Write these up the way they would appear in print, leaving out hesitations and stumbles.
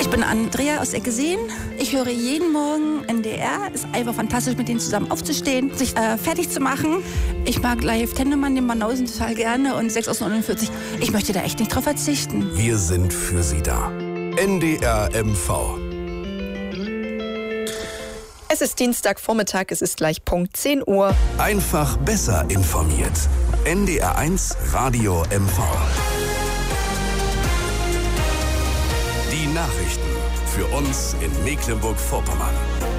Ich bin Andrea aus Eckeseen. Ich höre jeden Morgen NDR. Ist einfach fantastisch, mit denen zusammen aufzustehen, sich fertig zu machen. Ich mag Live Tennemann, den Banausen total gerne und 6 aus 49. Ich möchte da echt nicht drauf verzichten. Wir sind für Sie da. NDR MV. Es ist Dienstagvormittag, es ist gleich Punkt 10 Uhr. Einfach besser informiert. NDR 1 Radio MV. Die Nachrichten für uns in Mecklenburg-Vorpommern.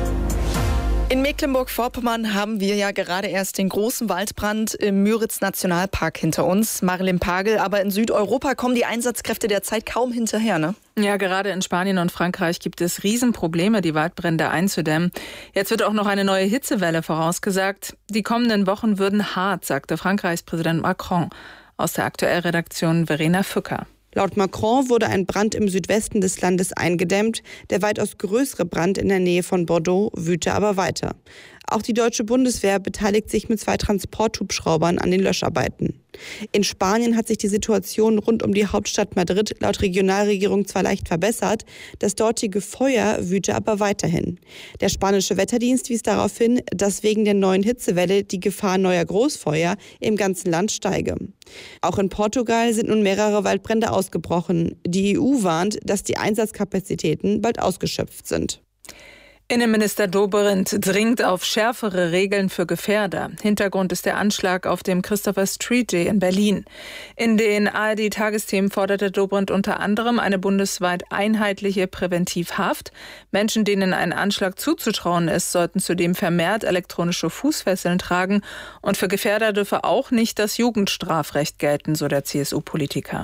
In Mecklenburg-Vorpommern haben wir ja gerade erst den großen Waldbrand im Müritz-Nationalpark hinter uns. Marilyn Pagel, aber in Südeuropa kommen die Einsatzkräfte derzeit kaum hinterher, ne? Ja, gerade in Spanien und Frankreich gibt es Riesenprobleme, die Waldbrände einzudämmen. Jetzt wird auch noch eine neue Hitzewelle vorausgesagt. Die kommenden Wochen würden hart, sagte Frankreichs Präsident Macron. Aus der Aktuellredaktion Verena Fücker. Laut Macron wurde ein Brand im Südwesten des Landes eingedämmt. Der weitaus größere Brand in der Nähe von Bordeaux wüte aber weiter. Auch die deutsche Bundeswehr beteiligt sich mit 2 Transporthubschraubern an den Löscharbeiten. In Spanien hat sich die Situation rund um die Hauptstadt Madrid laut Regionalregierung zwar leicht verbessert, das dortige Feuer wüte aber weiterhin. Der spanische Wetterdienst wies darauf hin, dass wegen der neuen Hitzewelle die Gefahr neuer Großfeuer im ganzen Land steige. Auch in Portugal sind nun mehrere Waldbrände ausgebrochen. Die EU warnt, dass die Einsatzkapazitäten bald ausgeschöpft sind. Innenminister Dobrindt dringt auf schärfere Regeln für Gefährder. Hintergrund ist der Anschlag auf dem Christopher Street Day in Berlin. In den ARD-Tagesthemen forderte Dobrindt unter anderem eine bundesweit einheitliche Präventivhaft. Menschen, denen ein Anschlag zuzutrauen ist, sollten zudem vermehrt elektronische Fußfesseln tragen. Und für Gefährder dürfe auch nicht das Jugendstrafrecht gelten, so der CSU-Politiker.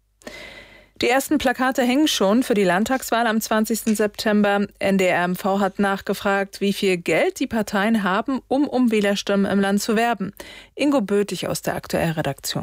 Die ersten Plakate hängen schon für die Landtagswahl am 20. September. NDR MV hat nachgefragt, wie viel Geld die Parteien haben, um Wählerstimmen im Land zu werben. Ingo Bötig aus der Aktuellredaktion.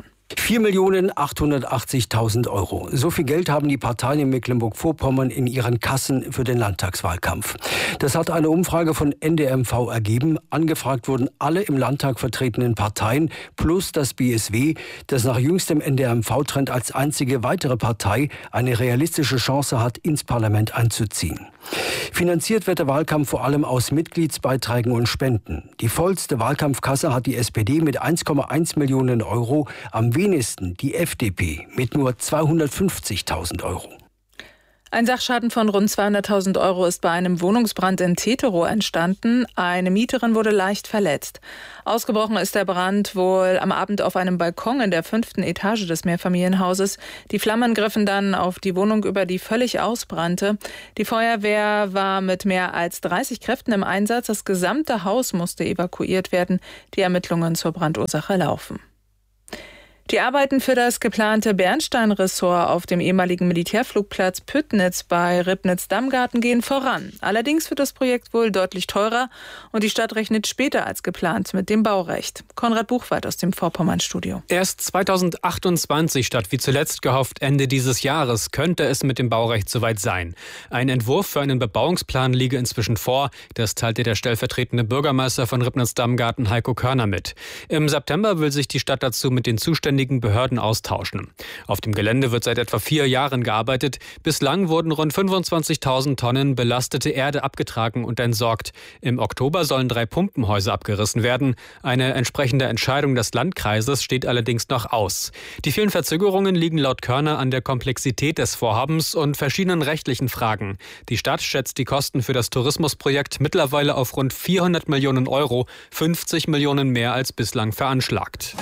4.880.000 Euro. So viel Geld haben die Parteien in Mecklenburg-Vorpommern in ihren Kassen für den Landtagswahlkampf. Das hat eine Umfrage von NDR MV ergeben. Angefragt wurden alle im Landtag vertretenen Parteien plus das BSW, das nach jüngstem NDR MV-Trend als einzige weitere Partei eine realistische Chance hat, ins Parlament einzuziehen. Finanziert wird der Wahlkampf vor allem aus Mitgliedsbeiträgen und Spenden. Die vollste Wahlkampfkasse hat die SPD mit 1,1 Millionen Euro, am wenigsten die FDP mit nur 250.000 Euro. Ein Sachschaden von rund 200.000 Euro ist bei einem Wohnungsbrand in Teterow entstanden. Eine Mieterin wurde leicht verletzt. Ausgebrochen ist der Brand wohl am Abend auf einem Balkon in der 5. Etage des Mehrfamilienhauses. Die Flammen griffen dann auf die Wohnung über, die völlig ausbrannte. Die Feuerwehr war mit mehr als 30 Kräften im Einsatz. Das gesamte Haus musste evakuiert werden. Die Ermittlungen zur Brandursache laufen. Die Arbeiten für das geplante Bernstein-Ressort auf dem ehemaligen Militärflugplatz Püttnitz bei Ribnitz-Damgarten gehen voran. Allerdings wird das Projekt wohl deutlich teurer und die Stadt rechnet später als geplant mit dem Baurecht. Konrad Buchwald aus dem Vorpommern-Studio. Erst 2028 statt wie zuletzt gehofft Ende dieses Jahres könnte es mit dem Baurecht soweit sein. Ein Entwurf für einen Bebauungsplan liege inzwischen vor. Das teilte der stellvertretende Bürgermeister von Ribnitz-Damgarten Heiko Körner mit. Im September will sich die Stadt dazu mit den zuständigen Behörden austauschen. Auf dem Gelände wird seit etwa 4 Jahren gearbeitet. Bislang wurden rund 25.000 Tonnen belastete Erde abgetragen und entsorgt. Im Oktober sollen 3 Pumpenhäuser abgerissen werden. Eine entsprechende Entscheidung des Landkreises steht allerdings noch aus. Die vielen Verzögerungen liegen laut Körner an der Komplexität des Vorhabens und verschiedenen rechtlichen Fragen. Die Stadt schätzt die Kosten für das Tourismusprojekt mittlerweile auf rund 400 Millionen Euro, 50 Millionen mehr als bislang veranschlagt.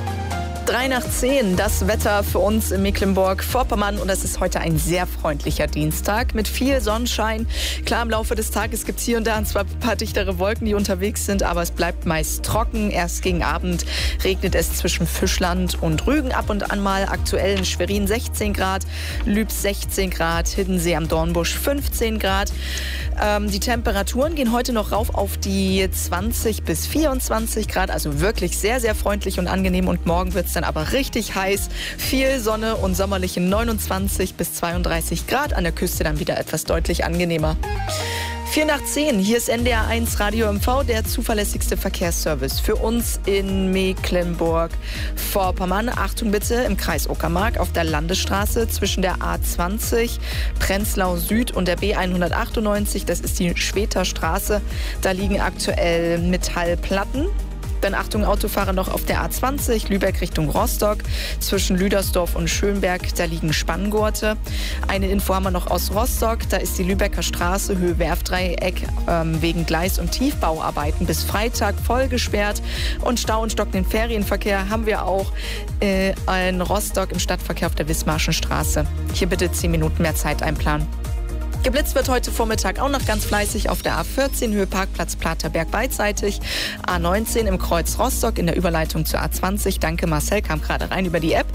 9:03, das Wetter für uns in Mecklenburg-Vorpommern und es ist heute ein sehr freundlicher Dienstag mit viel Sonnenschein. Klar, im Laufe des Tages gibt es hier und da zwar ein paar dichtere Wolken, die unterwegs sind, aber es bleibt meist trocken. Erst gegen Abend regnet es zwischen Fischland und Rügen ab und an mal. Aktuell in Schwerin 16 Grad, Lübs 16 Grad, Hiddensee am Dornbusch 15 Grad. Die Temperaturen gehen heute noch rauf auf die 20 bis 24 Grad, also wirklich sehr, sehr freundlich und angenehm und morgen wird es dann aber richtig heiß. Viel Sonne und sommerliche 29 bis 32 Grad. An der Küste dann wieder etwas deutlich angenehmer. 4:10, hier ist NDR 1 Radio MV, der zuverlässigste Verkehrsservice für uns in Mecklenburg-Vorpommern. Achtung bitte, im Kreis Uckermark auf der Landesstraße zwischen der A20 Prenzlau Süd und der B198, das ist die Schweter Straße, da liegen aktuell Metallplatten. Dann Achtung, Autofahrer noch auf der A20, Lübeck Richtung Rostock, zwischen Lüdersdorf und Schönberg, da liegen Spanngurte. Eine Info haben wir noch aus Rostock, da ist die Lübecker Straße, Höhe Werfdreieck, wegen Gleis- und Tiefbauarbeiten bis Freitag voll gesperrt. Und Stau und stockenden Ferienverkehr haben wir auch in Rostock im Stadtverkehr auf der Wismarschenstraße. Hier bitte 10 Minuten mehr Zeit einplanen. Geblitzt wird heute Vormittag auch noch ganz fleißig auf der A14 Höhe Parkplatz Platerberg beidseitig, A19 im Kreuz Rostock in der Überleitung zur A20. Danke Marcel, kam gerade rein über die App.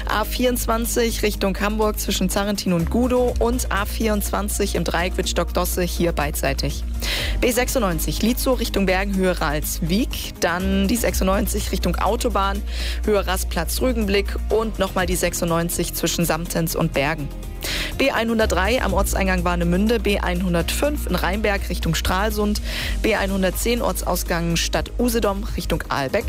A24 Richtung Hamburg zwischen Zarrentin und Gudow und A24 im Dreieck Wittstock-Dosse hier beidseitig. B96 Lietzow Richtung Bergen Höhe Ralswiek, dann die 96 Richtung Autobahn Höhe Rastplatz Rügenblick und nochmal die 96 zwischen Samtens und Bergen. B103 am Ortseingang Warnemünde, B105 in Rheinberg Richtung Stralsund, B110 Ortsausgang Stadt Usedom Richtung Ahlbeck,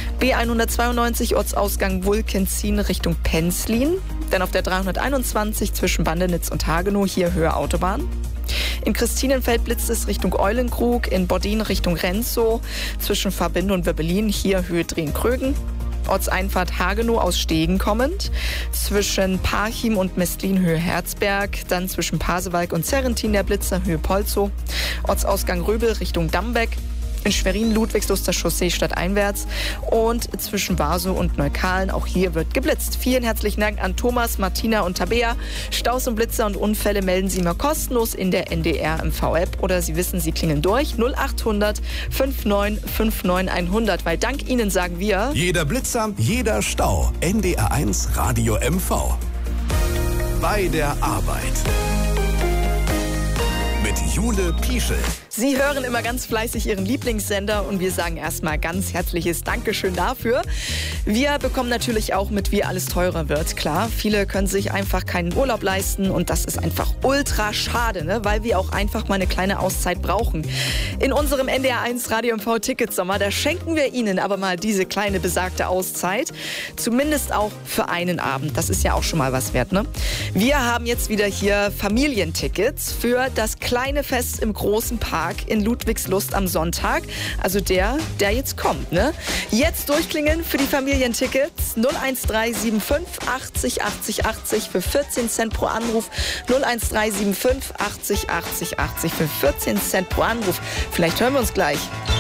B192 Ortsausgang Wulkenzin Richtung Penzlin, dann auf der 321 zwischen Bandenitz und Hagenow, hier Höhe Autobahn. In Christinenfeld blitzt es Richtung Eulenkrug, in Bordin Richtung Renzow, zwischen Verbinde und Wirbelin, hier Höhe Drehen-Krögen. Ortseinfahrt Hagenow aus Stegen kommend, zwischen Parchim und Mestlin Höhe Herzberg, dann zwischen Pasewalk und Serrentin der Blitzer Höhe Polzow, Ortsausgang Röbel Richtung Dambeck, in Schwerin Ludwigsluster Chaussee stadteinwärts und zwischen Warsow und Neukalen, auch hier wird geblitzt. Vielen herzlichen Dank an Thomas, Martina und Tabea. Staus und Blitzer und Unfälle melden Sie immer kostenlos in der NDR MV-App oder Sie wissen, Sie klingeln durch 0800 5959 100, weil dank Ihnen sagen wir: Jeder Blitzer, jeder Stau. NDR 1 Radio MV. Bei der Arbeit. Mit Jule Pieschel. Sie hören immer ganz fleißig Ihren Lieblingssender und wir sagen erstmal ganz herzliches Dankeschön dafür. Wir bekommen natürlich auch mit, wie alles teurer wird. Klar, viele können sich einfach keinen Urlaub leisten und das ist einfach ultra schade, ne? Weil wir auch einfach mal eine kleine Auszeit brauchen. In unserem NDR 1 Radio MV Ticketsommer, da schenken wir Ihnen aber mal diese kleine besagte Auszeit. Zumindest auch für einen Abend. Das ist ja auch schon mal was wert, ne? Wir haben jetzt wieder hier Familientickets für das kleine Fest im großen Park in Ludwigslust am Sonntag. Also der jetzt kommt, ne? Jetzt durchklingeln für die Familientickets 01375 80 80 80 für 14 Cent pro Anruf. 01375 80 80 80 für 14 Cent pro Anruf. Vielleicht hören wir uns gleich.